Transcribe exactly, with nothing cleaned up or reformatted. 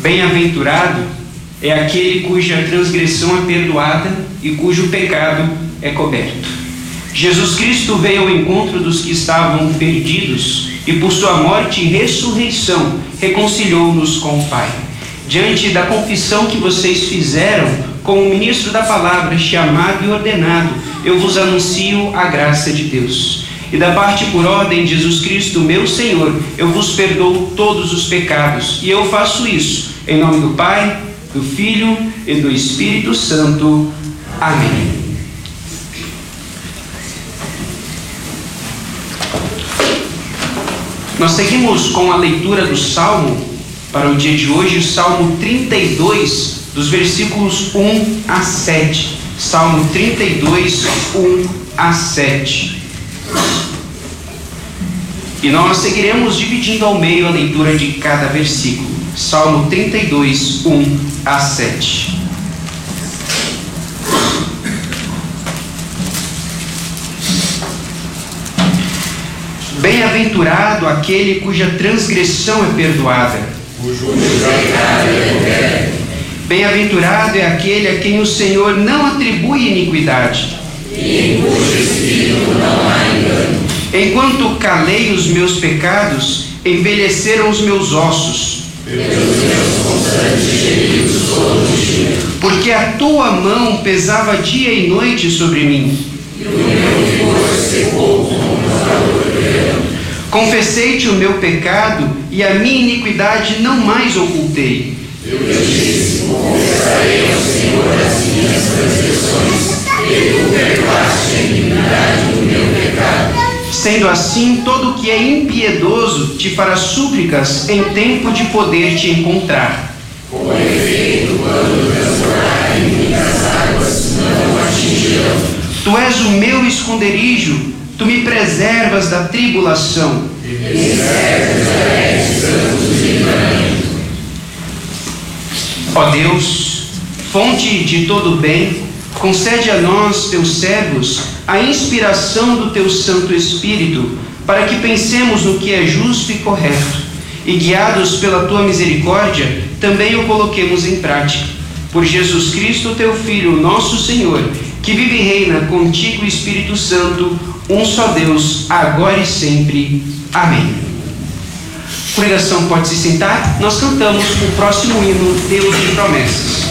Bem-aventurado é aquele cuja transgressão é perdoada e cujo pecado é coberto. Jesus Cristo veio ao encontro dos que estavam perdidos e por sua morte e ressurreição reconciliou-nos com o Pai. Diante da confissão que vocês fizeram, como ministro da palavra, chamado e ordenado, eu vos anuncio a graça de Deus. E da parte por ordem de Jesus Cristo, meu Senhor, eu vos perdoo todos os pecados. E eu faço isso em nome do Pai, do Filho e do Espírito Santo. Amém. Nós seguimos com a leitura do Salmo para o dia de hoje, o Salmo trinta e dois, dos versículos um a sete. Salmo trinta e dois, um a sete. E nós seguiremos dividindo ao meio a leitura de cada versículo. Salmo trinta e dois, um a sete. Bem-aventurado aquele cuja transgressão é perdoada. Bem-aventurado é aquele a quem o Senhor não atribui iniquidade. E em cujo espírito não há engano. Enquanto calei os meus pecados, envelheceram os meus ossos. Pelos meus constantes gemidos todo o dia. Porque a tua mão pesava dia e noite sobre mim. E o meu vigor secou como um calor do verão. Confessei-te o meu pecado e a minha iniquidade não mais ocultei. Eu disse, confessarei ao Senhor as minhas transgressões, e tu perdoaste a iniquidade do meu pecado. Sendo assim, todo o que é impiedoso te fará súplicas em tempo de poder te encontrar. Com efeito, quando transbordar em mim as águas, não o atingirão. Tu és o meu esconderijo, tu me preservas da tribulação. E me serves alegres anos de livramento. Ó Deus, fonte de todo bem, concede a nós, teus servos, a inspiração do teu Santo Espírito, para que pensemos no que é justo e correto, e guiados pela tua misericórdia, também o coloquemos em prática. Por Jesus Cristo, teu Filho, nosso Senhor, que vive e reina contigo, Espírito Santo, um só Deus, agora e sempre. Amém. A congregação pode se sentar. Nós cantamos o próximo hino, Deus de Promessas.